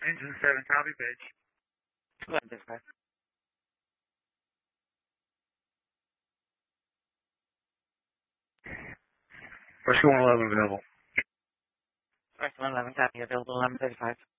Engine 7, copy, bitch. 11:35. Rescue 111 available. Rescue 111, copy, available 11:35.